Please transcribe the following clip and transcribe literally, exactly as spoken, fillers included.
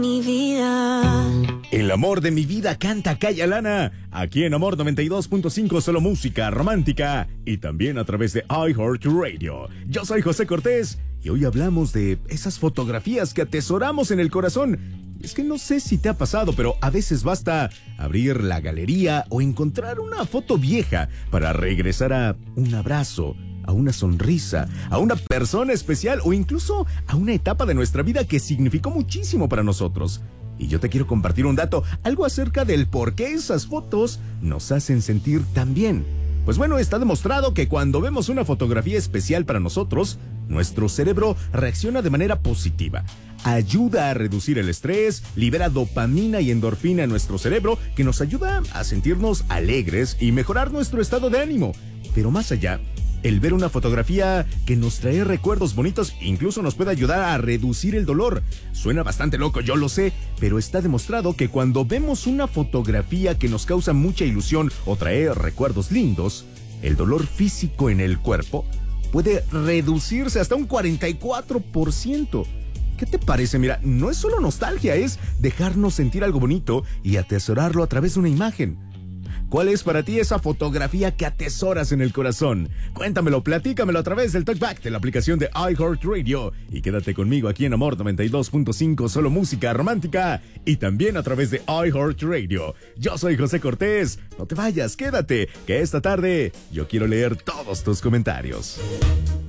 Mi vida. El amor de mi vida canta Kaya Lana, aquí en Amor noventa y dos punto cinco, solo música romántica y también a través de iHeartRadio. Yo soy José Cortés y hoy hablamos de esas fotografías que atesoramos en el corazón. Y es que no sé si te ha pasado, pero a veces basta abrir la galería o encontrar una foto vieja para regresar a un abrazo, a una sonrisa, a una persona especial o incluso a una etapa de nuestra vida que significó muchísimo para nosotros. Y yo te quiero compartir un dato, algo acerca del por qué esas fotos nos hacen sentir tan bien. Pues bueno, está demostrado que cuando vemos una fotografía especial para nosotros, nuestro cerebro reacciona de manera positiva. Ayuda a reducir el estrés, libera dopamina y endorfina en nuestro cerebro, que nos ayuda a sentirnos alegres y mejorar nuestro estado de ánimo. Pero más allá, el ver una fotografía que nos trae recuerdos bonitos incluso nos puede ayudar a reducir el dolor. Suena bastante loco, yo lo sé, pero está demostrado que cuando vemos una fotografía que nos causa mucha ilusión o trae recuerdos lindos, el dolor físico en el cuerpo puede reducirse hasta un cuarenta y cuatro por ciento. ¿Qué te parece? Mira, no es solo nostalgia, es dejarnos sentir algo bonito y atesorarlo a través de una imagen. ¿Cuál es para ti esa fotografía que atesoras en el corazón? Cuéntamelo, platícamelo a través del Talkback de la aplicación de iHeartRadio. Y quédate conmigo aquí en Amor noventa y dos punto cinco, solo música romántica. Y también a través de iHeartRadio. Yo soy José Cortés. No te vayas, quédate, que esta tarde yo quiero leer todos tus comentarios.